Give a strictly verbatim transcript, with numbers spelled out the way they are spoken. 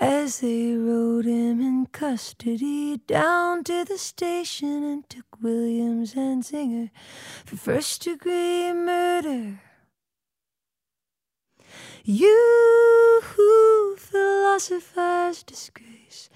as they rode him in custody down to the station and took Williams and Zinger for first-degree murder. You, philosopher's disgrace,